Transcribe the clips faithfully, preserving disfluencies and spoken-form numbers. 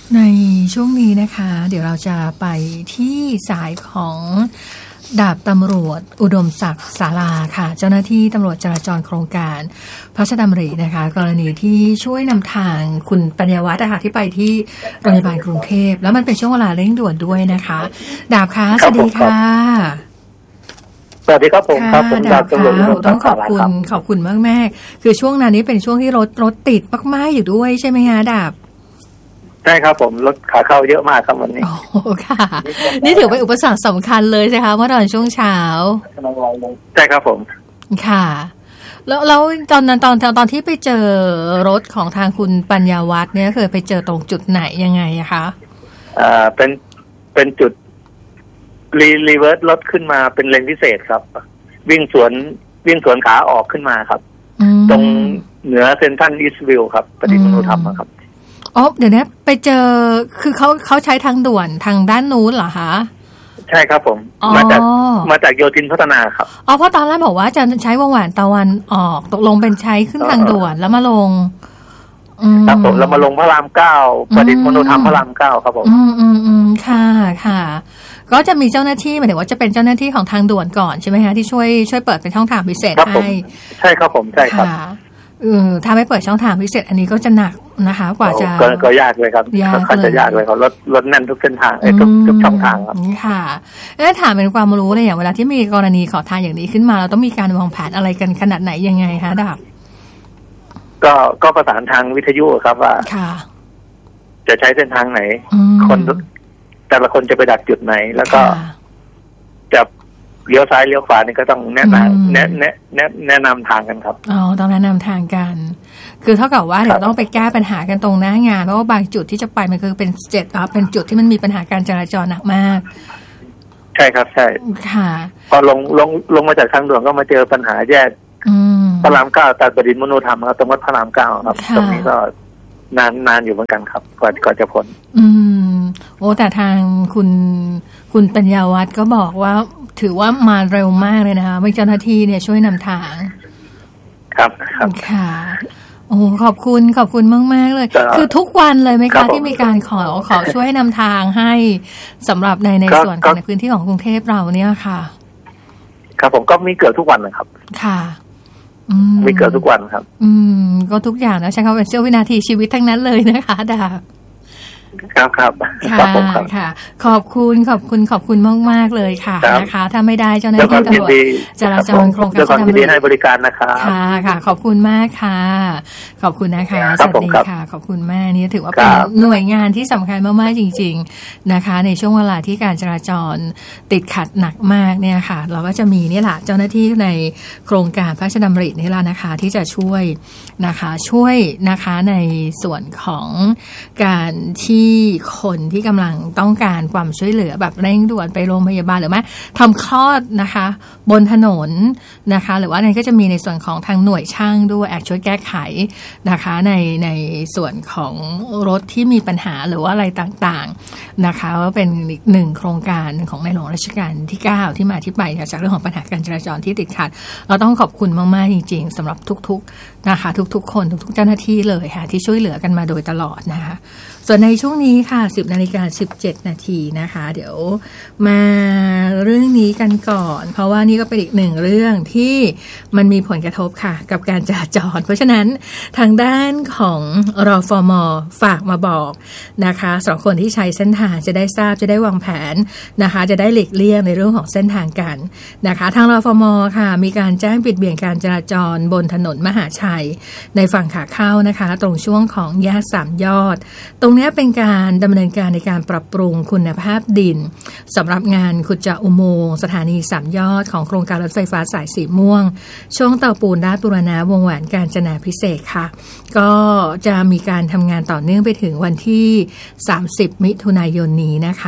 ในช่วงนี้นะคะเดี๋ยวเราจะไปที่สายของดาบตำรวจอุดมศักดิ์ศาลาค่ะเจ้าหน้าที่ตำรวจจราจรโครงการพระราชดำรินะคะกรณีที่ช่วยนำทางคุณปัญญาวัฒน์นะคะที่ไปที่โรงพยาบาลกรุงเทพแล้วมันเป็นช่วงเวลาเร่งด่วนด้วยนะคะดาบคะสวัสดีค่ะสวัสดีครับผมครับผมดาบตำรวจต้องขอบคุณขอบคุณมากแม่คือช่วงนั้นนี้เป็นช่วงที่รถรถติดมากๆอยู่ด้วยใช่ไหมคะดาบใช่ครับผมรถขาเข้าเยอะมากครับวันนี้โอ้ค่ะนี่ถือเป็นอุปสรรคสำคัญเลยใช่ไหมคะเมื่อตอนช่วงเช้าใช่ครับผมค่ะแล้วแล้วตอนนั้นตอนตอนที่ไปเจอรถของทางคุณปัญญาวัฒน์เนี่ยเคยไปเจอตรงจุดไหนยังไงอะคะอ่าเป็นเป็นจุดรีรีเวิร์สรถขึ้นมาเป็นเลนพิเศษครับวิ่งสวนวิ่งสวนขาออกขึ้นมาครับตรงเหนือเซ็นทรัลอีสต์วิวครับปฏิมนุธรรมครับอ๋อเดี๋ยวนี้ไปเจอคือเขาเขาใช้ทางด่วนทางด้านนู้นเหรอคะใช่ครับผมมาจากมาจากโยธินพัฒนาครับอ๋อเพราะตอนแรกบอกว่าจะใช้วงแหวนตะวันออกตกลงเป็นใช้ขึ้นทางด่วนแล้วมาลงครับผมแล้วมาลงพระรามเก้าปฏิมนุธรรมพระรามเก้าครับผมอืมอืมอืมค่ะค่ะก็จะมีเจ้าหน้าที่หมายถึงว่าจะเป็นเจ้าหน้าที่ของทางด่วนก่อนใช่ไหมคะที่ช่วยช่วยเปิดเป็นช่องทางพิเศษให้ใช่ครับผมใช่ครับเออถ้าไม่เปิดช่องทางพิเศษอันนี้ก็จะหนักนะคะกว่าจะก็ยากเลยครับก็จะยากเลยครับรถรถแน่นทุกเส้นทางไอ้ทุกทุกช่องทางครับค่ะแล้วถามเป็นความรู้เลยอย่างเวลาที่มีกรณีขอทานอย่างนี้ขึ้นมาเราต้องมีการวางแผนอะไรกันขนาดไหนยังไงคะดาบก็ก็ประสานทางวิทยุครับว่าจะใช้เส้นทางไหนคนแต่ละคนจะไปดักจุดไหนแล้วก็จะเลี้ยวซ้ายเลี้ยวขวานี่ก็ต้องแนะนำแนะแนะแนะแนะนำทางกันครับอ๋อต้องแนะนำทางกันคือเท่ากับว่าเดี๋ยวต้องไปแก้ปัญหากันตรงหน้างานเพราะว่าบางจุดที่จะไปมันคือเป็นเจ็ดอ่ะเป็นจุดที่มันมีปัญหาการจราจรหนักมากใช่ครับใช่ค่ะพอลงลงลงมาจากทางด่วนก็มาเจอปัญหาแยกพระรามเก้าตัดประดิษฐ์มโนธรรมครับตรงวัดพระรามเก้าครับตรงนี้ก็นานนานอยู่เหมือนกันครับกว่าก่อนจะพ้นอืมโอ้แต่ทางคุณคุณปัญญาวัฒน์ก็บอกว่าถือว่ามาเร็วมากเลยนะคะเจ้าหน้าที่เนี่ยช่วยนำทางครับครับค่ะโอ้ขอบคุณขอบคุณมากๆเลยคือทุกวันเลยไหมคะที่มีการขอขอช่วยนำทางให้สำหรับในในส่วนของในพื้นที่ของกรุงเทพเราเนี่ยค่ะครับผมก็มีเกิดทุกวันนะครับค่ะมีเกิดทุกวันครับอืมก็ทุกอย่างนะใช่ครับเป็นเสี้ยววินาทีชีวิตทั้งนั้นเลยนะคะดาบครับครับค่ะค่ะขอบคุณขอบคุณขอบคุณมากมากเลยค่ะนะคะถ้าไม่ได้เจ้าหน้าที่ตำรวจจราจรโครงการจะทำดีให้บริการนะคะค่ะค่ะขอบคุณมากค่ะขอบคุณนะคะสวัสดีค่ะขอบคุณแม่นี่ถือว่าเป็นหน่วยงานที่สำคัญมากๆจริงๆนะคะในช่วงเวลาที่การจราจรติดขัดหนักมากเนี่ยค่ะเราก็จะมีนี่แหละเจ้าหน้าที่ในโครงการพระราชดำรินี่แหละนะคะที่จะช่วยนะคะช่วยนะคะในส่วนของการที่คนที่กำลังต้องการความช่วยเหลือแบบเร่งด่วนไปโรงพยาบาลหรือไม่ทำคลอดนะคะบนถนนนะคะหรือว่าในก็จะมีในส่วนของทางหน่วยช่างด้วยแอบช่วยแก้ไขนะคะในในส่วนของรถที่มีปัญหาหรือว่าอะไรต่างๆนะคะว่าเป็นอีกหนึ่งโครงการของในหลวงรัชกาลที่เก้าที่มาที่ไปจากเรื่องของปัญหาการจราจรที่ติดขัดเราต้องขอบคุณมากๆจริงๆสำหรับทุกๆนะคะทุกๆคนทุกๆเจ้าหน้าที่เลยค่ะที่ช่วยเหลือกันมาโดยตลอดนะคะส่วนในช่วงนี้ค่ะ สิบนาฬิกาสิบเจ็ดนาทีนะคะเดี๋ยวมาเรื่องนี้กันก่อนเพราะว่านี่ก็เป็นอีกหนึ่งเรื่องที่มันมีผลกระทบค่ะกับการจราจรเพราะฉะนั้นทางด้านของรฟม.ฝากมาบอกนะคะสำหรับคนที่ใช้เส้นทางจะได้ทราบจะได้วางแผนนะคะจะได้หลีกเลี่ยงในเรื่องของเส้นทางกันนะคะทางรฟม.ค่ะมีการแจ้งปิดเบี่ยงการจราจรบนถนนมหาชัยในฝั่งขาเข้านะคะตรงช่วงของแยกสามยอดตรงนี้เป็นการดำเนินการในการปรับปรุงคุณภาพดินสำหรับงานขุดเจาะอุโมงค์สถานีสามยอดของโครงการรถไฟฟ้าสายสีม่วงช่วงเตาปูนราชบูรณะวงแหวนกาญจนาภิเษกค่ะก็จะมีการทำงานต่อเนื่องไปถึงวันที่สามสิบมิถุนายนนี้นะคะ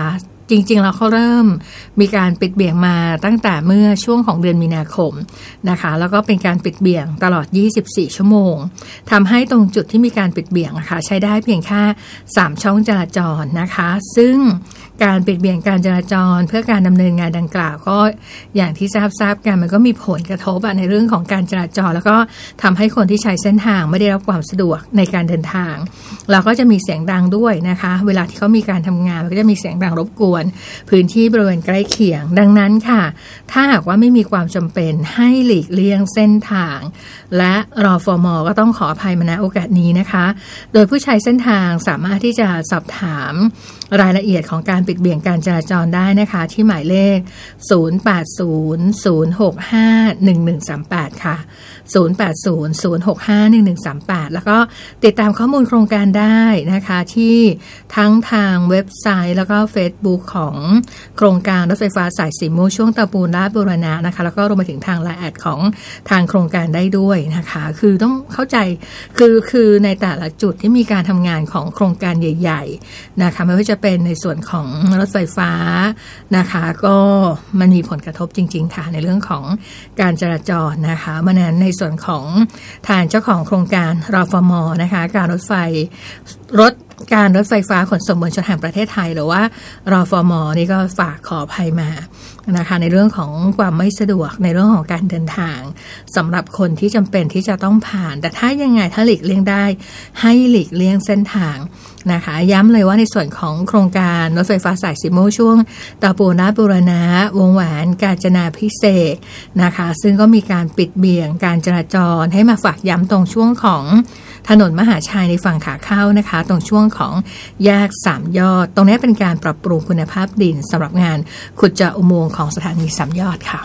จริงๆแล้วเขาเริ่มมีการปิดเบี่ยงมาตั้งแต่เมื่อช่วงของเดือนมีนาคมนะคะแล้วก็เป็นการปิดเบี่ยงตลอดยี่สิบสี่ชั่วโมงทำให้ตรงจุดที่มีการปิดเบี่ยงนะคะใช้ได้เพียงแค่สามช่องจราจรนะคะซึ่งการปิดเบี่ยงการจราจรเพื่อการดำเนินงานดังกล่าวก็อย่างที่ทราบทราบกันมันก็มีผลกระทบในเรื่องของการจราจรแล้วก็ทำให้คนที่ใช้เส้นทางไม่ได้รับความสะดวกในการเดินทางแล้วก็จะมีเสียงดังด้วยนะคะเวลาที่เขามีการทำงานมันก็จะมีเสียงดังรบกวนพื้นที่บริเวณใกล้เคียงดังนั้นค่ะถ้าหากว่าไม่มีความจำเป็นให้หลีกเลี่ยงเส้นทางและรฟม.ก็ต้องขออภัยมาณโอกาสนี้นะคะโดยผู้ใช้เส้นทางสามารถที่จะสอบถามรายละเอียดของการปิดเบี่ยงการจราจรได้นะคะที่หมายเลขศูนย์ แปด ศูนย์ ศูนย์ หก ห้า หนึ่ง หนึ่ง สาม แปดค่ะศูนย์ แปด ศูนย์ ศูนย์ หก ห้า หนึ่ง หนึ่ง สาม แปดแล้วก็ติดตามข้อมูลโครงการได้นะคะที่ทั้งทางเว็บไซต์แล้วก็ Facebook ของโครงการรถไฟฟ้าสายสีม่วงช่วงเตาปูนราชบูรณะนะคะแล้วก็รวมไปถึงทางไลน์แอดของทางโครงการได้ด้วยนะคะคือต้องเข้าใจคือคือในแต่ละจุดที่มีการทำงานของโครงการใหญ่ๆนะคะไม่ว่าจะเป็นในส่วนของรถไฟฟ้านะคะก็มันมีผลกระทบจริงๆค่ะในเรื่องของการจราจรนะคะเพราะฉะนั้นในส่วนของทางเจ้าของโครงการรฟม.นะคะการรถไฟรถการรถไฟฟ้าขนส่งมวลชนแห่งประเทศไทยหรือว่ารฟม.นี่ก็ฝากขออภัยมานะคะในเรื่องของความไม่สะดวกในเรื่องของการเดินทางสำหรับคนที่จำเป็นที่จะต้องผ่านแต่ถ้ายังไงถ้าหลีกเลี่ยงได้ให้หลีกเลี่ยงเส้นทางนะคะย้ำเลยว่าในส่วนของโครงการรถไฟฟ้าสายสีม่วงช่วงเตาปูนราชบูรณะวงแหวนกาญจนาภิเษกนะคะซึ่งก็มีการปิดเบี่ยงการจราจรให้มาฝากย้ำตรงช่วงของถนนมหาชัยในฝั่งขาเข้านะคะตรงช่วงของแยกสามยอดตรงนี้เป็นการปรับปรุงคุณภาพดินสำหรับงานขุดเจาะอุโมงค์ของสถานีสามยอดค่ะ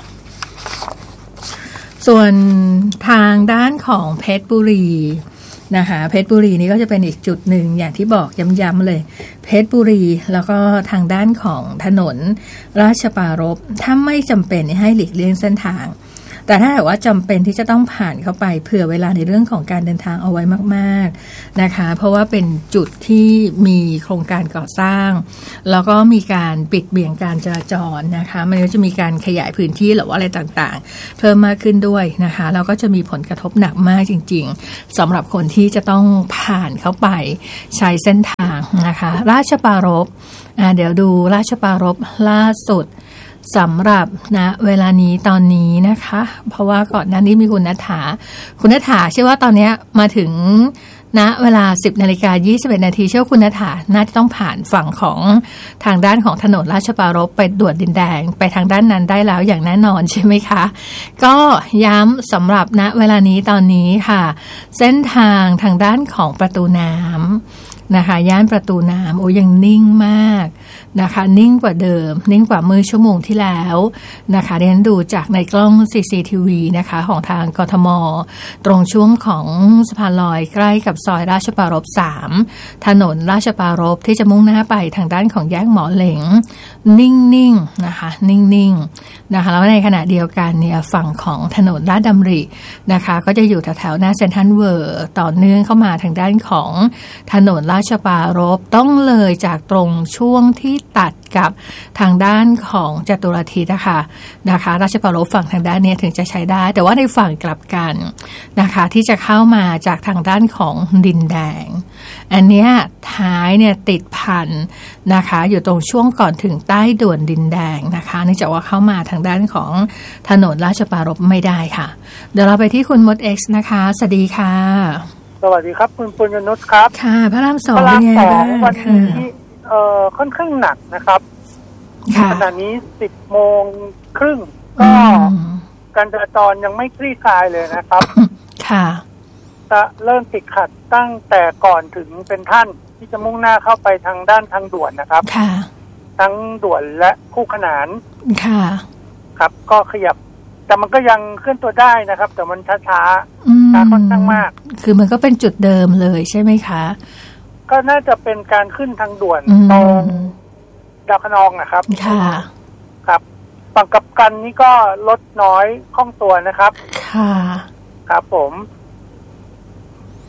ส่วนทางด้านของเพชรบุรีนะคะเพชรบุรีนี่ก็จะเป็นอีกจุดหนึ่งอย่างที่บอกย้ำๆเลยเพชรบุรีแล้วก็ทางด้านของถนนราชปรารภถ้าไม่จำเป็นให้หลีกเลี่ยงเส้นทางแต่ถ้าหากว่าจำเป็นที่จะต้องผ่านเข้าไปเผื่อเวลาในเรื่องของการเดินทางเอาไว้มากๆนะคะเพราะว่าเป็นจุดที่มีโครงการก่อสร้างแล้วก็มีการปิดเบี่ยงการจราจรนะคะมันก็จะมีการขยายพื้นที่หรือว่าอะไรต่างๆเพิ่มมากขึ้นด้วยนะคะแล้วก็จะมีผลกระทบหนักมากจริงๆสำหรับคนที่จะต้องผ่านเข้าไปใช้เส้นทางนะคะราชปรารภอ่าเดี๋ยวดูราชปรารภล่าสุดสำหรับนะเวลานี้ตอนนี้นะคะเพราะว่าก่อนหน้านี้มีคุณณฐาคุณณฐาเชื่อว่าตอนนี้มาถึงณเวลา สิบนาฬิกายี่สิบเอ็ดนาทีเชื่อคุณณฐาน่าจะต้องผ่านฝั่งของทางด้านของถนนราชปรารภไปด่วนดินแดงไปทางด้านนั้นได้แล้วอย่างแน่นอนใช่ไหมคะก็ย้ำสำหรับณเวลานี้ตอนนี้ค่ะเส้นทางทางด้านของประตูน้ำนะคะย่านประตูน้ำโอ้ยังนิ่งมากนะคะนิ่งกว่าเดิมนิ่งกว่าเมื่อชั่วโมงที่แล้วนะคะเรียนดูจากในกล้อง ซี ซี ที วี นะคะของทางกทม.ตรงช่วงของสะพานลอยใกล้กับซอยราชปรารภสามถนนราชปรารภที่จะมุ่งหน้าไปทางด้านของแยกหมอเหลงนิ่งๆนะคะนิ่งๆนะคะแล้วในขณะเดียวกันเนี่ยฝั่งของถนนลาดดำรินะคะก็จะอยู่แถวๆหน้าเซ็นทรัลเวิลด์ต่อเนื่องเข้ามาทางด้านของถนนราชปรารภต้องเลยจากตรงช่วงที่ตัดกับทางด้านของจตุรทิศนะคะนะคะราชปรารภฝั่งทางด้านนี้ถึงจะใช้ได้แต่ว่าในฝั่งกลับกันนะคะที่จะเข้ามาจากทางด้านของดินแดงอันเนี้ยท้ายเนี่ยติดพันนะคะอยู่ตรงช่วงก่อนถึงใต้ด่วนดินแดงนะคะเนื่องจากว่าเข้ามาทางด้านของถนนราชปรารภไม่ได้ค่ะเดี๋ยวเราไปที่คุณมด X นะคะสวัสดีค่ะสวัสดีครับคุณปุญญนุชครับค่ะพระรามสองเป็นไงบ้างวันนี้เอ่อค่อนข้างหนักนะครับขณะนี้สิบโมงครึ่งก็การจราจรยังไม่คลี่คลายเลยนะครับค่ะจะเริ่มติดขัดตั้งแต่ก่อนถึงเป็นท่านที่จะมุ่งหน้าเข้าไปทางด้านทางด่วนนะครับค่ะทั้งด่วนและคู่ขนานค่ะครับก็ขยับแต่มันก็ยังเคลื่อนตัวได้นะครับแต่มันช้าช้าช้าค่อนข้างมากคือมันก็เป็นจุดเดิมเลยใช่ไหมคะก็น่าจะเป็นการขึ้นทางด่วนตรงดาวคะนองนะครับค่ะครับฝั่งกับกันนี่ก็ลดน้อยคล่องตัวนะครับค่ะครับผม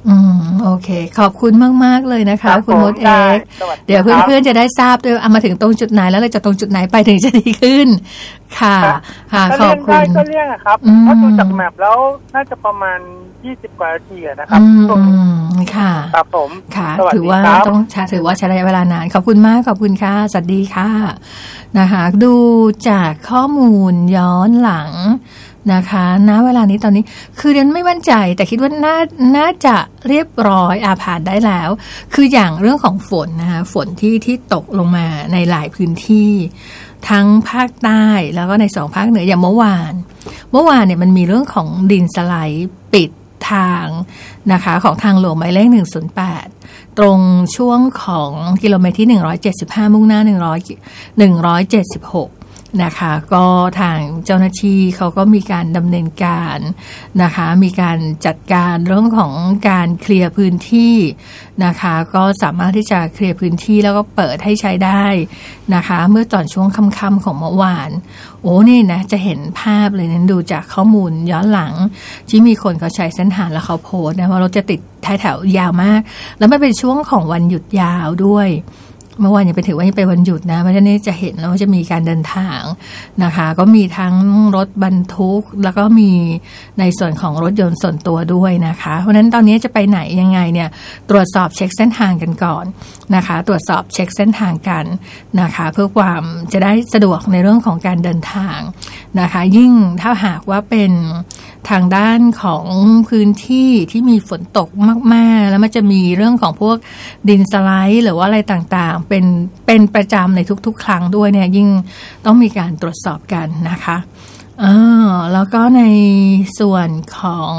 อืมโอเคขอบคุณมากๆเลยนะคะคุณมดเอกเดี๋ยวเพื่อนๆจะได้ทราบด้วยเอามาถึงตรงจุดไหนแล้วเราจะตรงจุดไหนไปถึงจะดีขึ้นค่ะค่ะขอบคุณก็เลี่ยงอะครับเพราะดูจากแมปแล้วน่าจะประมาณยี่สิบกว่านาทีนะครับอืมค่ะครับผมค่ะถือว่าต้องถือว่าใช้ระยะเวลานานขอบคุณมากขอบคุณค่ะสวัสดีค่ะนะคะดูจากข้อมูลย้อนหลังนะคะณเวลานี้ตอนนี้คือเรียนไม่มั่นใจแต่คิดว่าน่าน่าจะเรียบร้อยอาผ่านได้แล้วคืออย่างเรื่องของฝนนะคะฝนที่ที่ตกลงมาในหลายพื้นที่ทั้งภาคใต้แล้วก็ในสองภาคเหนืออย่างเมื่อวานเมื่อวานเนี่ยมันมีเรื่องของดินสไลด์ปิดทางนะคะของทางหลวงหมายเลขหนึ่งศูนย์แปดตรงช่วงของกิโลเมตรที่หนึ่งร้อยเจ็ดสิบห้ามุ่งหน้าหนึ่งร้อย หนึ่งร้อยเจ็ดสิบหกนะคะก็ทางเจ้าหน้าที่เขาก็มีการดำเนินการนะคะมีการจัดการเรื่องของการเคลียร์พื้นที่นะคะก็สามารถที่จะเคลียร์พื้นที่แล้วก็เปิดให้ใช้ได้นะคะเมื่อตอนช่วงค่ำๆของเมื่อวานโอ้นี่นะจะเห็นภาพเลยนั้นดูจากข้อมูลย้อนหลังที่มีคนเขาใช้เส้นทางแล้วเขาโพสต์นะว่ารถจะติดท้ายแถวยาวมากแล้วมันเป็นช่วงของวันหยุดยาวด้วยเมื่อวานยังไปถือว่ายังเป็นวันหยุดนะเพราะฉะนั้นจะเห็นแล้วว่าจะมีการเดินทางนะคะก็มีทั้งรถบรรทุกแล้วก็มีในส่วนของรถยนต์ส่วนตัวด้วยนะคะเพราะฉะนั้นตอนนี้จะไปไหนยังไงเนี่ยตรวจสอบเช็คเส้นทางกันก่อนนะคะตรวจสอบเช็คเส้นทางกันนะคะเพื่อความจะได้สะดวกในเรื่องของการเดินทางนะคะยิ่งถ้าหากว่าเป็นทางด้านของพื้นที่ที่มีฝนตกมากๆแล้วมันจะมีเรื่องของพวกดินสไลด์หรือว่าอะไรต่างๆเป็นเป็นประจำในทุกๆครั้งด้วยเนี่ยยิ่งต้องมีการตรวจสอบกันนะคะอ่าแล้วก็ในส่วนของ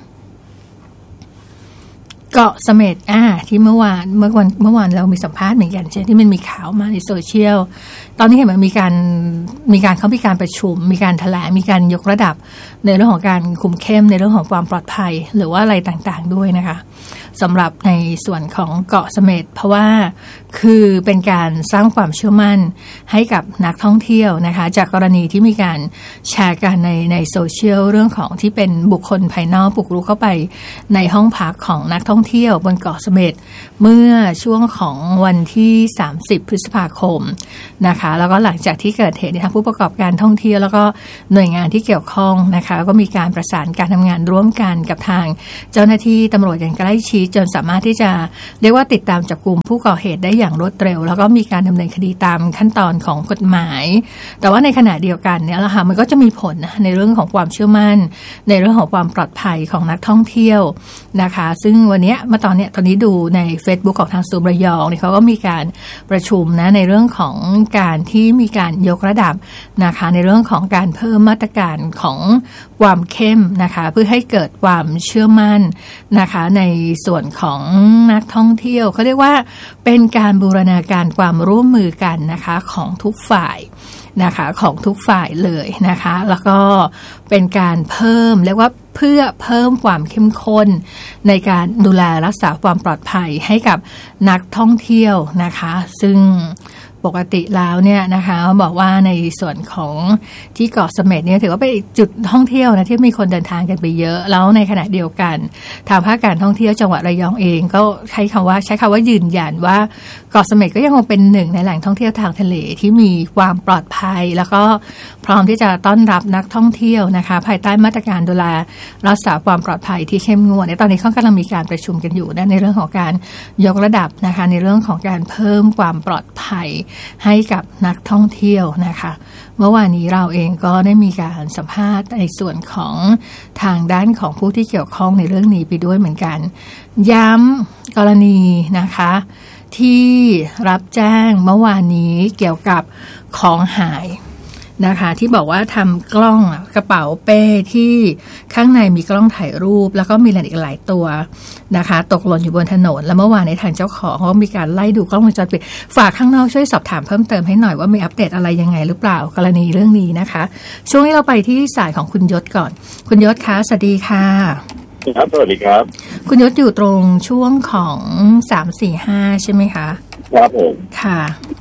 เกาะเสม็ดอ่าที่เมื่อวานเมื่อวันเมื่อวานเรามีสัมภาษณ์เหมือนกันใช่ที่มันมีข่าวมาในโซเชียลตอนนี้เห็นมันมีการมีการเขามีการประชุมมีการแถลงมีการยกระดับในเรื่องของการคุมเข้มในเรื่องของความปลอดภัยหรือว่าอะไรต่างๆด้วยนะคะสำหรับในส่วนของเกาะเสม็ดเพราะว่าคือเป็นการสร้างความเชื่อมั่นให้กับนักท่องเที่ยวนะคะจากกรณีที่มีการแชร์กันในในโซเชียลเรื่องของที่เป็นบุคคลภายนอกบุกรุกเข้าไปในห้องพักของนักท่องเที่ยวบนเกาะเสม็ดเมื่อช่วงของวันที่สามสิบพฤษภาคมนะคะแล้วก็หลังจากที่เกิดเหตุทางผู้ประกอบการท่องเที่ยวแล้วก็หน่วยงานที่เกี่ยวข้องนะคะก็มีการประสานการทำงานร่วมกันกับทางเจ้าหน้าที่ตำรวจอย่างใกล้ชิดจนสามารถที่จะเรียกว่าติดตามจับกุมผู้ก่อเหตุได้อย่างรวดเร็วแล้วก็มีการดำเนินคดีตามขั้นตอนของกฎหมายแต่ว่าในขณะเดียวกันเนี่ยแหละค่ะมันก็จะมีผลนะในเรื่องของความเชื่อมั่นในเรื่องของความปลอดภัยของนักท่องเที่ยวนะคะซึ่งวันนี้เมื่อตอนนี้ตอนนี้ดูใน Facebook ของทางศูนย์ระยองเนี่ยเขาก็มีการประชุมนะในเรื่องของการที่มีการยกระดับนะคะในเรื่องของการเพิ่มมาตรการของความเข้มนะคะเพื่อให้เกิดความเชื่อมั่นนะคะในส่วนของนักท่องเที่ยวเขาเรียกว่าเป็นการบูรณาการความร่วมมือกันนะคะของทุกฝ่ายนะคะของทุกฝ่ายเลยนะคะแล้วก็เป็นการเพิ่มเรียกว่าเพื่อเพิ่มความเข้มข้นในการดูแลรักษาความปลอดภัยให้กับนักท่องเที่ยวนะคะซึ่งปกติแล้วเนี่ยนะคะบอกว่าในส่วนของที่เกาะเสม็ดเนี่ยถือว่าเป็นจุดท่องเที่ยวนะที่มีคนเดินทางกันไปเยอะแล้วในขณะเดียวกันทางภาคการท่องเที่ยวจังหวัดระยองเองก็ใช้คำว่าใช้คำว่ายืนยันว่าเกาะเสม็ดก็ยังคงเป็นหนึ่งในแหล่งท่องเที่ยวทางทะเลที่มีความปลอดภัยแล้วก็พร้อมที่จะต้อนรับนักท่องเที่ยวนะคะภายใต้มาตรการดูแลรักษาความปลอดภัยที่เข้มงวดในตอนนี้เขากำลังมีการประชุมกันอยู่ในเรื่องของการยกระดับนะคะในเรื่องของการเพิ่มความปลอดภัยให้กับนักท่องเที่ยวนะคะเมื่อวานนี้เราเองก็ได้มีการสัมภาษณ์ในส่วนของทางด้านของผู้ที่เกี่ยวข้องในเรื่องนี้ไปด้วยเหมือนกันย้ำกรณีนะคะที่รับแจ้งเมื่อวานนี้เกี่ยวกับของหายนะคะที่บอกว่าทำกล้องกระเป๋าเป้ที่ข้างในมีกล้องถ่ายรูปแล้วก็มีอีกหลายตัวนะคะตกหล่นอยู่บนถนนแล้วเมื่อวานในทางเจ้าของเขามีการไล่ดูกล้องวงจรปิดฝากข้างนอกช่วยสอบถามเพิ่มเติมให้หน่อยว่ามีอัปเดตอะไรยังไงหรือเปล่ากรณีเรื่องนี้นะคะช่วงนี้เราไปที่สายของคุณยศก่อนคุณยศคะสวัสดีค่ะครับสวัสดีครับคุณยศอยู่ตรงช่วงของสาม สี่ ห้าใช่ไหมคะครับผมค่ะ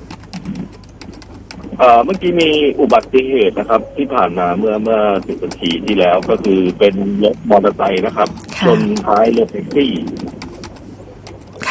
เอ่อเมื่อกี้มีอุบัติเหตุนะครับที่ผ่านมาเมื่อเมื่อสิบนาทีที่แล้วก็คือเป็นรถมอเตอร์ไซค์นะครับชนท้ายรถแท็กซี่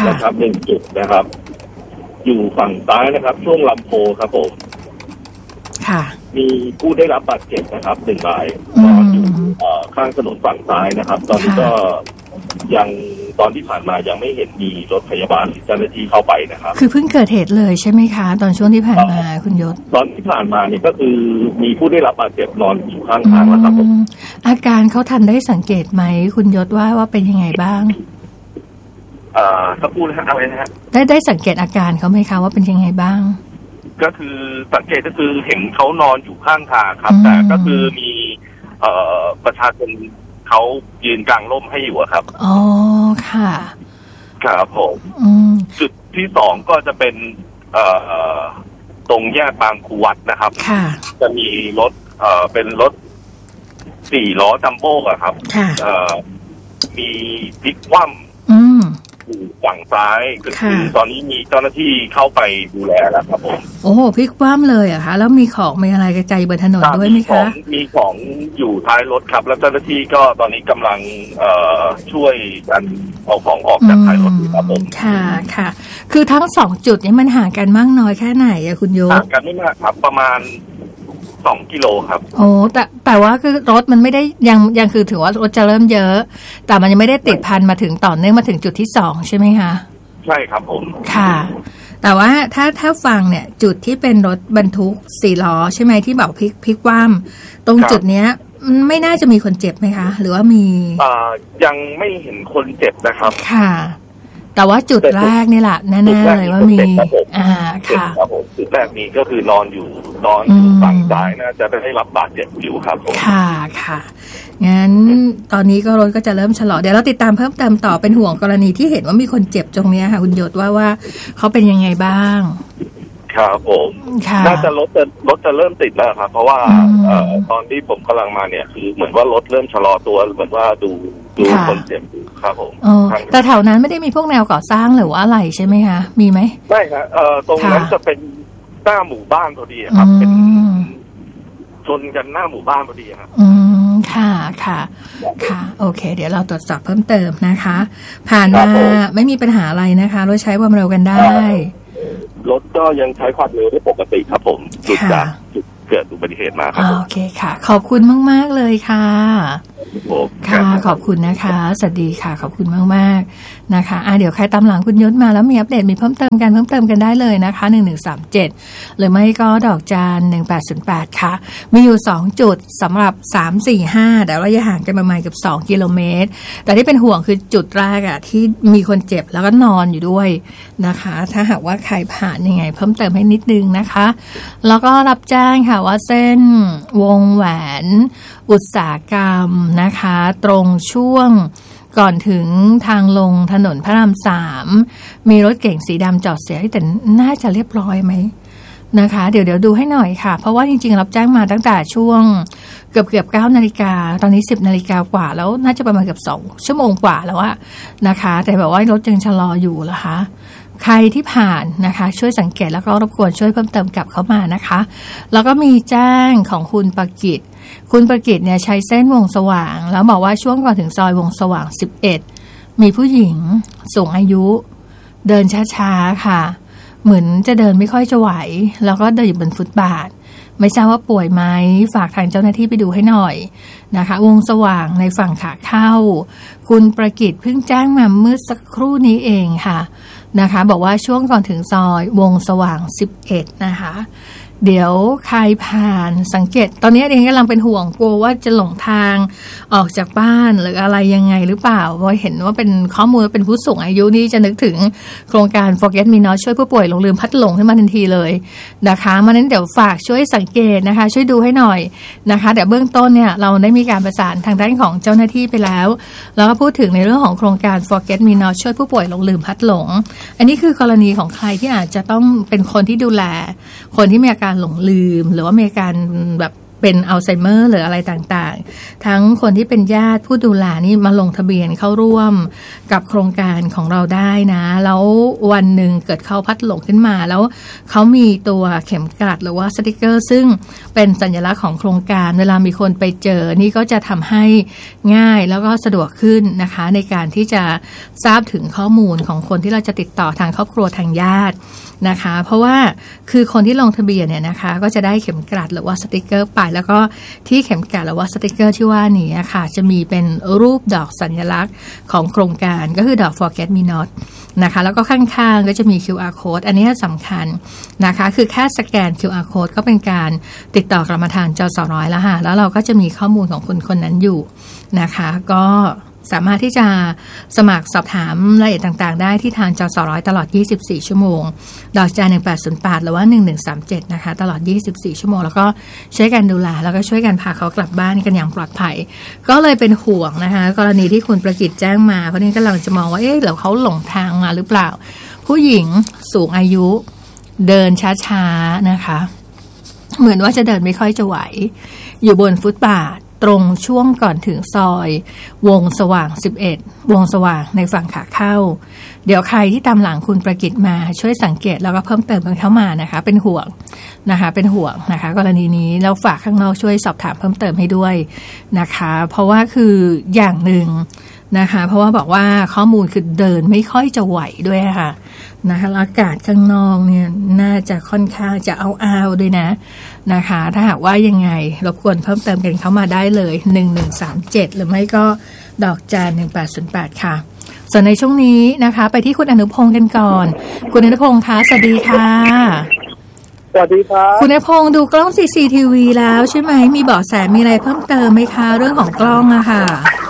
นะครับหนึ่งจุดนะครับอยู่ฝั่งซ้ายนะครับช่วงลำโพครับผมค่ะมีผู้ได้รับบาดเจ็บนะครับหนึ่งรายนอนอยู่ข้างถนนฝั่งซ้ายนะครับตอนนี้ก็ยังตอนที่ผ่านมายังไม่เห็นมีรถพยาบาลเจ้าหน้าที่เข้าไปนะครับคือเพิ่งเกิดเหตุเลยใช่ไหมคะตอนช่วงที่ผ่านมาคุณยศตอนที่ผ่านมาเนี่ยก็คือมีผู้ได้รับบาดเจ็บนอนอยู่ข้างทางแล้วครับอาการเขาทันได้สังเกตไหมคุณยศว่าว่าเป็นยังไงบ้างอ่าถ้าพูดนะอะไรนะฮะได้ได้สังเกตอาการเขาไหมคะว่าเป็นยังไงบ้างก็คือสังเกตก็คือเห็นเขานอนอยู่ข้างทางครับแต่ก็คือมีเอ่อประชาชนเขายืนกลางร่มให้อยู่ครับอ๋อค่ะครับผมจุดที่สองก็จะเป็นเอ่อตรงแยกบางคูวัดนะครับค่ะจะมีรถเอ่อเป็นรถสี่ล้อจัมโบ้อะครับค่ะเอ่อมีพลิกคว่ำอืมฝั่งซ้ายคือตอนนี้มีเจ้าหน้าที่เข้าไปดูแลแล้วครับผมโอ้โหพลิกคว่ำเลยอะคะแล้วมีของมีอะไรกระจายบนถนนด้วยไหมคะมีของอยู่ท้ายรถครับแล้วเจ้าหน้าที่ก็ตอนนี้กำลังเอ่อช่วยกันเอาของออกจากท้ายรถครับผมค่ะค่ะคือทั้งสองจุดนี้มันห่างกันมากน้อยแค่ไหนอะคุณโยห่างกันไม่มากครับประมาณสองกิโลครับโอ้แต่แต่ว่าคือรถมันไม่ได้ยังยังคือถือว่ารถจะเริ่มเยอะแต่มันยังไม่ได้ติดพันมาถึงต่อเนื่องมาถึงจุดที่สองใช่ไหมคะใช่ครับผมค่ะแต่ว่าถ้าถ้าฟังเนี่ยจุดที่เป็นรถบรรทุกสี่ล้อใช่ไหมที่บอกพลิกพลิกคว่ำตรงจุดเนี้ยไม่น่าจะมีคนเจ็บไหมคะหรือว่ามีอ่ายังไม่เห็นคนเจ็บนะครับค่ะแต่ว่าจุดแรกนี่แหละแน่ๆเลยว่ามีอ่าค่ะครับผมจุดแรกนี้ก็คือนอนอยู่นอนอยู่ฝั่งซ้ายน่าจะได้รับบาดเจ็บอยู่ครับผมค่ะค่ะงั้นตอนนี้ก็รถก็จะเริ่มชะลอเดี๋ยวเราติดตามเพิ่มเติมต่อเป็นห่วงกรณีที่เห็นว่ามีคนเจ็บตรงนี้ค่ะคุณยศว่าว่าเขาเป็นยังไงบ้างครับผมน่าจะรถจะรถจะเริ่มติดแล้วครับเพราะว่าตอนที่ผมกำลังมาเนี่ยคือเหมือนว่ารถเริ่มชะลอตัวเหมือนว่าดูดูคนเจ็บครับผมแต่แถวนั้นไม่ได้มีพวกแนวก่อสร้างหรือว่าอะไรใช่ไหมคะมีไหมไม่ครับเอ่อตรงนั้นจะเป็นหน้าหมู่บ้านพอดีครับเป็นชนกันหน้าหมู่บ้านพอดีครับอืมค่ะค่ะค่ะโอเคเดี๋ยวเราตรวจสอบเพิ่มเติมนะคะผ่านมาไม่มีปัญหาอะไรนะคะรถใช้ความเร็วกันได้รถก็ยังใช้ความเร็วได้ปกติครับผมจุดจากจุดเกิดอุบัติเหตุมาครับโอเคค่ะขอบคุณมากๆเลยค่ะค่ะขอบคุณนะคะสวัสดีค่ะขอบคุณมากๆนะคะอ่ะเดี๋ยวใครตามหลังคุณยศมาแล้วมีอัปเดตมีเพิ่มเติมกันเพิ่มเติมกันได้เลยนะคะหนึ่งหนึ่งสามเจ็ดหรือไม่ก็ดอกจานหนึ่งแปดศูนย์แปดค่ะมีอยู่สองจุดสำหรับสาม สี่ ห้าแต่ระยะห่างกันประมาณเกือบสองกิโลเมตรแต่ที่เป็นห่วงคือจุดแรกอ่ะที่มีคนเจ็บแล้วก็นอนอยู่ด้วยนะคะถ้าหากว่าใครผ่านยังไงเพิ่มเติมให้นิดนึงนะคะแล้วก็รับแจ้งค่ะว่าเส้นวงแหวนอุตสาหกรรมนะคะตรงช่วงก่อนถึงทางลงถนนพระรามสามมีรถเก๋งสีดำจอดเสียแต่น่าจะเรียบร้อยไหมนะคะเดี๋ยวเดี๋ยวดูให้หน่อยค่ะเพราะว่าจริงๆรับแจ้งมาตั้งแต่ช่วงเกือบเกือบเก้านาฬิกาตอนนี้สิบนาฬิกากว่าแล้วน่าจะประมาณเกือบสองชั่วโมงกว่าแล้วอะนะคะแต่แบบว่ารถยังชะลออยู่เหรอคะใครที่ผ่านนะคะช่วยสังเกตแล้วก็รบกวนช่วยเพิ่มเติมกลับเข้ามานะคะแล้วก็มีแจ้งของคุณประกิตคุณประกิตเนี่ยใช้เส้นวงสว่างแล้วบอกว่าช่วงก่อนถึงซอยวงสว่างสิบเอ็ดมีผู้หญิงสูงอายุเดินช้าๆค่ะเหมือนจะเดินไม่ค่อยจะไหวแล้วก็เดินอยู่บนฟุตบาทไม่ทราบว่าป่วยไหมฝากทางเจ้าหน้าที่ไปดูให้หน่อยนะคะวงสว่างในฝั่งขาเข้าคุณประกิตเพิ่งแจ้งมาเมื่อสักครู่นี้เองค่ะนะคะบอกว่าช่วงก่อนถึงซอยวงสว่างสิบเอ็ดนะคะเดี๋ยวใครผ่านสังเกตตอนนี้เองกำลังเป็นห่วงกลัวว่าจะหลงทางออกจากบ้านหรืออะไรยังไงหรือเปล่าเพราะเห็นว่าเป็นข้อมูลเป็นผู้สูงอายุนี่จะนึกถึงโครงการ Forget Me Not ช่วยผู้ป่วยหลงลืมพัดหลงขึ้นมาทันทีเลยนะคะมานั้นเดี๋ยวฝากช่วยสังเกตนะคะช่วยดูให้หน่อยนะคะแต่เบื้องต้นเนี่ยเราได้มีการประสานทางด้านของเจ้าหน้าที่ไปแล้วแล้วก็พูดถึงในเรื่องของโครงการ Forget Me Not ช่วยผู้ป่วยหลงลืมพัดหลงอันนี้คือกรณีของใครที่อาจจะต้องเป็นคนที่ดูแลคนที่มีอาการหลงลืมหรือว่ามีอาการแบบเป็นอัลไซเมอร์หรืออะไรต่างๆทั้งคนที่เป็นญาติผู้ดูแลนี่มาลงทะเบียนเข้าร่วมกับโครงการของเราได้นะแล้ววันหนึ่งเกิดเขาพัดหลงขึ้นมาแล้วเขามีตัวเข็มกลัดหรือว่าสติกเกอร์ซึ่งเป็นสัญลักษณ์ของโครงการเวลามีคนไปเจอนี่ก็จะทำให้ง่ายแล้วก็สะดวกขึ้นนะคะในการที่จะทราบถึงข้อมูลของคนที่เราจะติดต่อทางครอบครัวทางญาตินะคะเพราะว่าคือคนที่ลงทะเบียนเนี่ยนะคะก็จะได้เข็มกลัดหรือว่าสติกเกอร์ไปแล้วก็ที่เข็มกลัดหรือว่าสติกเกอร์ที่ว่านี้ค่ะจะมีเป็นรูปดอกสัญลักษณ์ของโครงการก็คือดอก Forget Me Not นะคะแล้วก็ข้างๆก็จะมี คิว อาร์ Code อันนี้สำคัญนะคะคือแค่สแกน คิว อาร์ Code ก็เป็นการติดต่อกลับมาทางจสร้อยแล้วค่ะแล้วเราก็จะมีข้อมูลของคนคนนั้นอยู่นะคะก็สามารถที่จะสมัครสอบถามรายละเอียดต่างๆได้ที่ทางจสร้อยตลอดยี่สิบสี่ชั่วโมงดอกจันหนึ่งแปดศูนย์แปดหรือว่าหนึ่งหนึ่งสามเจ็ดนะคะตลอดยี่สิบสี่ชั่วโมงแล้วก็ช่วยกันดูแลแล้วก็ช่วยกันพาเขากลับบ้านกันอย่างปลอดภัยก็เลยเป็นห่วงนะคะกรณีที่คุณประกิตแจ้งมาเพราะนี่กำลังจะมองว่าเอ๊ะหรือเขาหลงทางมาหรือเปล่าผู้หญิงสูงอายุเดินช้าๆนะคะเหมือนว่าจะเดินไม่ค่อยจะไหวอยู่บนฟุตบาทตรงช่วงก่อนถึงซอยวงสว่างสิบเอ็ดวงสว่างในฝั่งขาเข้าเดี๋ยวใครที่ตามหลังคุณประกิตมาช่วยสังเกตแล้วก็เพิ่มเติมเข้ามานะคะเป็นห่วงนะคะเป็นห่วงนะคะกรณีนี้แล้วฝากข้างนอกช่วยสอบถามเพิ่มเติมให้ด้วยนะคะเพราะว่าคืออย่างหนึ่งนะคะเพราะว่าบอกว่าข้อมูลคือเดินไม่ค่อยจะไหวด้วยค่ะนะคะอากาศข้างนอกเนี่ยน่าจะค่อนข้างจะเอาอ้าวด้วยนะนะคะถ้าหากว่ายังไงรบกวนเพิ่มเติมกันเข้ามาได้เลยหนึ่งหนึ่งสามเจ็ดหรือไม่ก็ดอกจานหนึ่งแปดศูนย์แปดค่ะส่วนในช่วงนี้นะคะไปที่คุณอนุพงศ์กันก่อนคุณอนุพงศ์คะสวัสดีค่ะสวัสดีครับคุณอนุพงศ์ดูกล้อง ซี ซี ที วี แล้วใช่ไหมมีเบาะแสมีอะไรเพิ่มเติมไหมคะเรื่องของกล้องอะค่ะ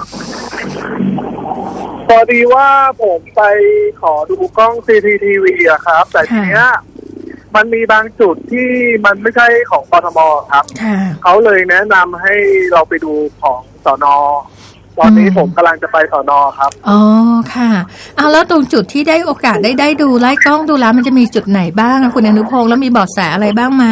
พอดีว่าผมไปขอดูกล้อง ซี ซี ที วี อะครับแต่ทีเนี้ยมันมีบางจุดที่มันไม่ใช่ของกทมครับเขาเลยแนะนำให้เราไปดูของสน.ตอนนี้ผมกำลังจะไปสน.ครับอ๋อค่ะเอาแล้วตรงจุดที่ได้โอกาสได้ได้ดูไล่กล้องดูแล้วมันจะมีจุดไหนบ้างคุณอนุพงศ์แล้วมีเบาะแสอะไรบ้างไหม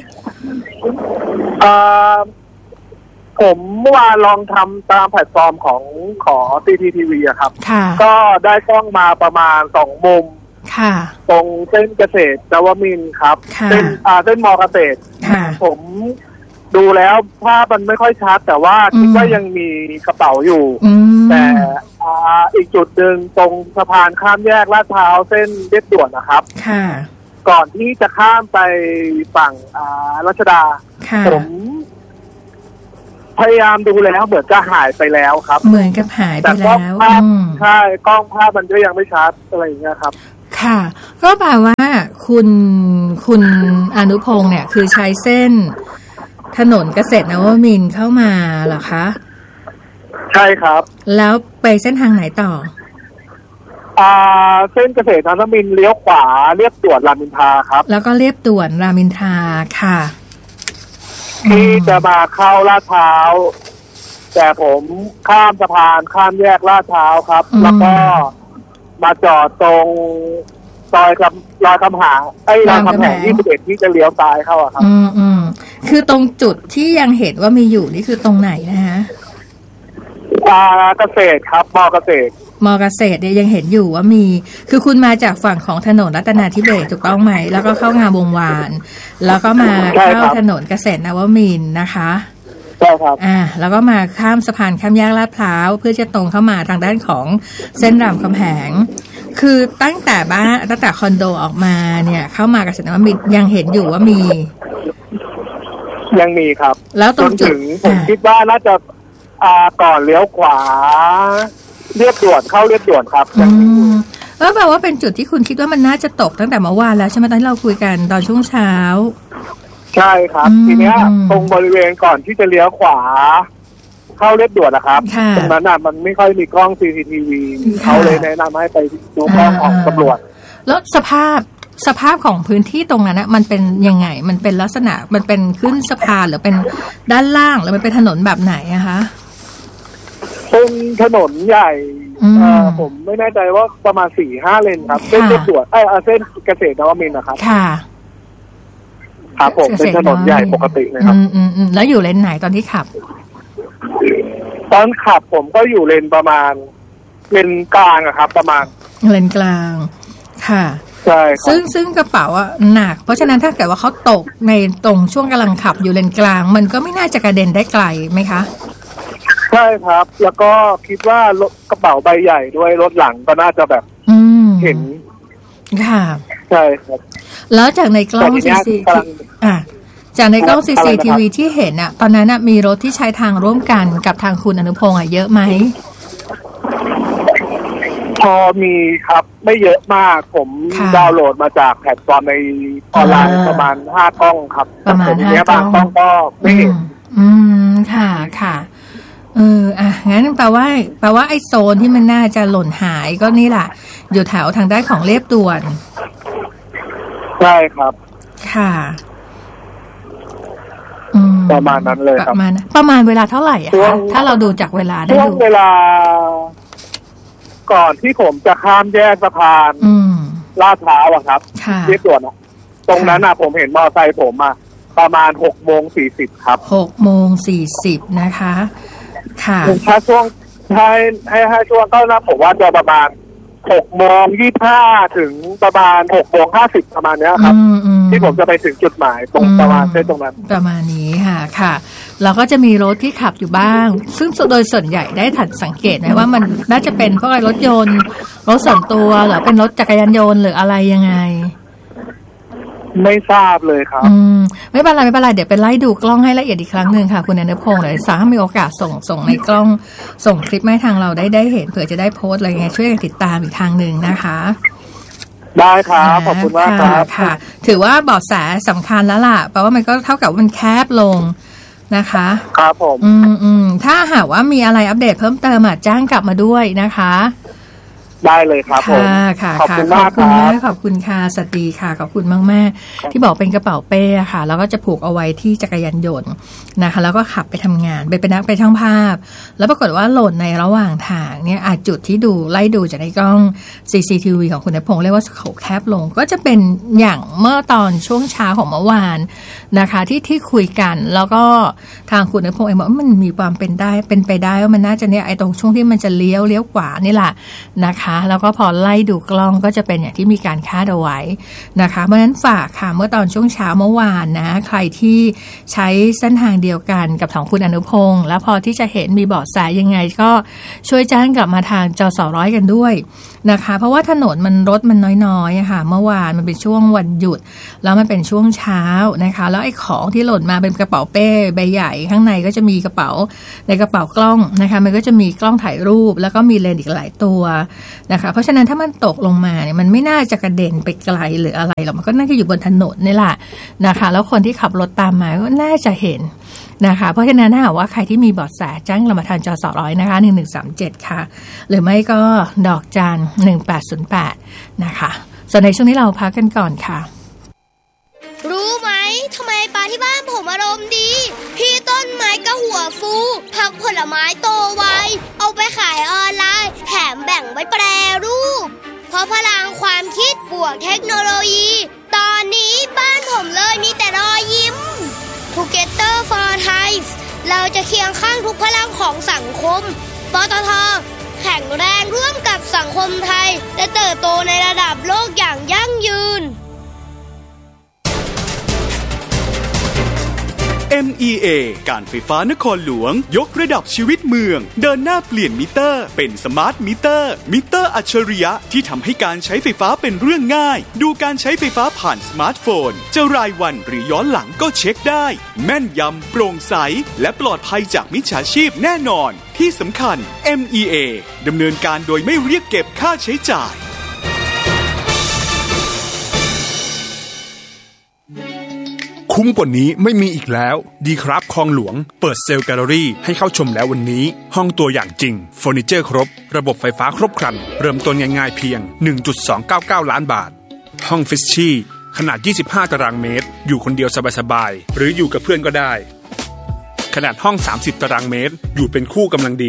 อ่าผมเมื่อวานลองทำตามแพลตฟอร์มของขอ ซี ที ที วี อะครับก็ได้กล้องมาประมาณสองมุมตรงเส้นเกษตรนวมินทร์ครับเส้นอ่าเส้นมอเกษตรผมดูแล้วภาพมันไม่ค่อยชัดแต่ว่าคิดว่ายังมีกระเป๋าอยู่แต่อ่าอีกจุดหนึ่งตรงสะพานข้ามแยกลาดพร้าวเส้นเลียบด่วนนะครับก่อนที่จะข้ามไปฝั่งอ่ารัชดาผมพยายามดูแล้วเหมือนจะหายไปแล้วครับเหมือนกับหายไปแล้วใช่กล้องภาพมันก็ยังไม่ชัดอะไรอย่างเงี้ยครับค่ะก็แปลว่าคุณคุณอนุพงศ์เนี่ยคือใช้เส้นถนนเกษตรนวมินทร์เข้ามาเหรอคะใช่ครับแล้วไปเส้นทางไหนต่ออ่าเส้นเกษตรนวมินทร์เลี้ยวขวาเรียบด่วนรามอินทราครับแล้วก็เรียบด่วนรามอินทราค่ะที่จะมาเข้าลาดพร้าวแต่ผมข้ามสะพานข้ามแยกลาดพร้าวครับแล้วก็มาจอดตรงซอยกับรอยคำหางไอ้รอยคำแหงยี่สิบเอ็ดที่จะเลี้ยวซ้ายเข้าอะครับอืมอืมคือตรงจุดที่ยังเห็นว่ามีอยู่นี่คือตรงไหนนะฮะอ่าเกษตรครับมอเกษตรมอเกษตรเนี่ยยังเห็นอยู่ว่ามีคือคุณมาจากฝั่งของถนนรัตนาธิเบศรถูกต้องไหมแล้วก็เข้างามวงวานแล้วก็มาเข้าถนนเกษตรนวมินทร์นะคะใช่ครับอ่าแล้วก็มาข้ามสะพานข้ามแยกลาดพร้าวเพื่อจะตรงเข้ามาทางด้านของเส้นรามคำแหงคือตั้งแต่บ้านตั้งแต่คอนโดออกมาเนี่ยเข้ามาเกษตรนวมินทร์ยังเห็นอยู่ว่ามียังมีครับแล้วตรงจุดผมคิดว่าน่าจะอ่าก่อนเลี้ยวขวาเรียบด่วนเข้าเรียบด่วนครับอืมแล้วแปลว่าเป็นจุดที่คุณคิดว่ามันน่าจะตกตั้งแต่เมื่อวานแล้วใช่ไหมตอนที่เราคุยกันตอนช่วงเช้าใช่ครับทีเนี้ยตรงบริเวณก่อนที่จะเลี้ยวขวาเข้าเรียบด่วนนะครับตรงนั้นน่ะมันไม่ค่อยมีกล้อง ซี ซี ที วี เขาเลยแนะนำให้ไปดูกล้องของตำรวจแล้วสภาพสภาพของพื้นที่ตรงนั้นนะมันเป็นยังไงมันเป็นลักษณะมันเป็นขึ้นสะพานหรือเป็นด้านล่างหรือมันเป็นถนนแบบไหนอะคะเป็นถนนใหญ่ผมไม่แน่ใจว่าประมาณสี่ห้าเลนครับเส้นเรียบด่วนไอ้เส้นเกษตรนวมินทร์นะครับค่ะครับผมเป็นถนนใหญ่ปกติเลยครับอืมอืมอืมแล้วอยู่เลนไหนตอนที่ขับตอนขับผมก็อยู่เลนประมาณเลนกลางอะครับประมาณเลนกลางค่ะใช่ซึ่งซึ่งกระเป๋าอะหนักเพราะฉะนั้นถ้าเกิดว่าเขาตกในตรงช่วงกำลังขับอยู่เลนกลางมันก็ไม่น่าจะกระเด็นได้ไกลไหมคะใช่ครับแล้วก็คิดว่ารถกระเป๋าใบใหญ่ด้วยรถหลังก็น่าจะแบบเห็นค่ะใช่ครับแล้วจากในกล้องซีซีอ่ะจากในกล้อง ซี ซี ที วี ที่เห็นอ่ะตอนนั้นอ่ะมีรถที่ใช้ทางร่วมกันกับทางคุณอนุพงษ์อ่ะเยอะไหมพอมีครับไม่เยอะมากผมดาวน์โหลดมาจากแพลตฟอร์มในออนไลน์ประมาณห้ากล้องครับประมาณห้ากล้องก็ไม่เห็นอืมค่ะค่ะเอออ่ะงั้นแปลว่าแปลว่าไอ้โซนที่มันน่าจะหล่นหายก็นี่แหละอยู่แถวทางด้านของเรียบด่วนใช่ครับค่ะประมาณนั้นเลยครับประมาณประมาณเวลาเท่าไหร่อะคะถ้าเราดูจากเวลาได้ดูเวลาก่อนที่ผมจะข้ามแยกสะพานลาดพร้าวอะครับเรียบด่วนอะตรงนั้นอะผมเห็นมอเตอร์ไซค์ผมอะประมาณหกโมงสี่สิบครับหกโมงสี่สิบนะคะค่ะถ้าช่วงให้ให้ให้ช่วงก็นะผมว่าจะประมาณหกโมงยี่สิบห้าถึงประมาณหกโมงห้าสิบประมาณนี้ครับที่ผมจะไปถึงจุดหมายตรงประมาณเส้นตรงนั้นประมาณนี้ค่ะค่ะเราก็จะมีรถที่ขับอยู่บ้างซึ่งโดยส่วนใหญ่ได้ทันสังเกตไหมว่ามันน่าจะเป็นพวกรถยนต์รถส่วนตัวหรือเป็นรถจักรยานยนต์หรืออะไรยังไงไม่ทราบเลยครับอืมไม่เป็นไรไม่เป็นไรเดี๋ยวไปไล่ดูกล้องให้ละเอียดอีกครั้งหนึ่งค่ะคุณอนุพงษ์เลยสามารถมีโอกาสส่งส่งในกล้องส่งคลิปให้ทางเราได้ได้เห็นเผื่อจะได้โพสต์อะไรไงช่วยกันติดตามอีกทางหนึ่งนะคะได้ครับขอบคุณมากครับค่ะถือว่าเบาะแสสำคัญแล้วล่ะแปลว่ามันก็เท่ากับมันแคบลงนะคะครับผมอืมอืมถ้าหากว่ามีอะไรอัปเดตเพิ่มเติมอ่ะจ้างกลับมาด้วยนะคะได้เลยครับผมขอบคุณมากครับขอบคุณค่ะสวัสดีค่ะขอบคุณมากแม่ที่บอกเป็นกระเป๋าเป้ค่ะแล้วก็จะผูกเอาไว้ที่จักรยานยนต์นะคะแล้วก็ขับไปทำงานไปเป็นนักไปช่างภาพแล้วปรากฏว่าหล่นในระหว่างทางเนี่ยอาจจุดที่ดูไล่ดูจากในกล้อง ซี ซี ที วี ของคุณณพงษ์เรียกว่าเขาแคบลงก็จะเป็นอย่างเมื่อตอนช่วงเช้าของเมื่อวานนะคะที่ที่คุยกันแล้วก็ทางคุณณพงษ์เองบอกว่ามันมีความเป็นได้เป็นไปได้ว่ามันน่าจะเนี่ยไอ้ตรงช่วงที่มันจะเลี้ยวเลี้ยวขวานี่แหละนะคะแล้วก็พอไล่ดูกล้องก็จะเป็นอย่างที่มีการคาดเอาไว้นะคะเพราะฉะนั้นฝากค่ะเมื่อตอนช่วงเช้าเมื่อวานนะใครที่ใช้เส้นทางเดียวกันกับของคุณอนุพงษ์แล้วพอที่จะเห็นมีเบาะแสยังไงก็ช่วยแจ้งกลับมาทางจสร้อยกันด้วยนะคะเพราะว่าถนนมันรถมันน้อยๆค่ะเมื่อวานมันเป็นช่วงวันหยุดแล้วมันเป็นช่วงเช้านะคะแล้วไอ้ของที่หล่นมาเป็นกระเป๋าเป้ใบใหญ่ข้างในก็จะมีกระเป๋าในกระเป๋ากล้องนะคะมันก็จะมีกล้องถ่ายรูปแล้วก็มีเลนส์อีกหลายตัวนะคะเพราะฉะนั้นถ้ามันตกลงมาเนี่ยมันไม่น่าจะกระเด็นไปไกลหรืออะไรหรอกมันก็น่าจะอยู่บนถนนนี่แหละนะคะแล้วคนที่ขับรถตามมาก็น่าจะเห็นนะคะเพราะฉะนั้นถ้าหากว่าใครที่มีเบาะแสแจ้งเรามาทางจสร้อยนะคะหนึ่งหนึ่งสามเจ็ดค่ะหรือไม่ก็ดอกจันหนึ่งแปดศูนย์แปดนะคะส่วนในช่วงนี้เราพักกันก่อนค่ะรู้ไหมทำไมปลาที่บ้านผมอารมณ์ดีพี่ต้นไม้ก็หัวฟูผักผลไม้โตไวเอาไปขายออนไลน์แถมแบ่งไว้แปรรูปเพราะพลังความคิดบวกเทคโนโลยีตอนนี้บ้านผมเลยมีแต่รอยยิ้ม Together for Thai เราจะเคียงข้างทุกพลังของสังคมปตท.แข็งแรงร่วมกับสังคมไทยและเติบโตในระดับโลกอย่างยั่งยืนเอ็ม อี เอ การไฟฟ้านครหลวงยกระดับชีวิตเมืองเดินหน้าเปลี่ยนมิเตอร์เป็นสมาร์ทมิเตอร์มิเตอร์อัจฉริยะที่ทำให้การใช้ไฟฟ้าเป็นเรื่องง่ายดูการใช้ไฟฟ้าผ่านสมาร์ทโฟนจะรายวันหรือย้อนหลังก็เช็คได้แม่นยำโปร่งใสและปลอดภัยจากมิจฉาชีพแน่นอนที่สำคัญ เอ็ม อี เอ ดำเนินการโดยไม่เรียกเก็บค่าใช้จ่ายคุ้มกว่านี้ไม่มีอีกแล้วดีครับคลองหลวงเปิดเซลล์แกลเลอรี่ให้เข้าชมแล้ววันนี้ห้องตัวอย่างจริงเฟอร์นิเจอร์ครบระบบไฟฟ้าครบครันเริ่มต้นง่ายๆเพียง หนึ่งจุดสองเก้าเก้า ล้านบาทห้องฟิชชี่ขนาดยี่สิบห้าตารางเมตรอยู่คนเดียวสบายๆหรืออยู่กับเพื่อนก็ได้ขนาดห้องสามสิบตารางเมตรอยู่เป็นคู่กำลังดี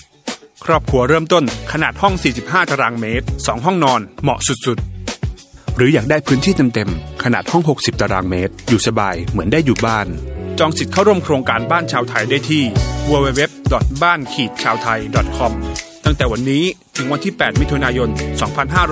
ครอบครัวเริ่มต้นขนาดห้องสี่สิบห้าตารางเมตรสองห้องนอนเหมาะสุดๆหรืออยากได้พื้นที่เต็มๆขนาดห้องหกสิบตารางเมตรอยู่สบายเหมือนได้อยู่บ้านจองสิทธิ์เข้าร่วมโครงการบ้านชาวไทยได้ที่ ดับเบิลยู ดับเบิลยู ดับเบิลยู ดอท บ้าน ชาวไทย ดอท คอม ตั้งแต่วันนี้ถึงวันที่แปดมิถุนายนสองพันห้าร้อย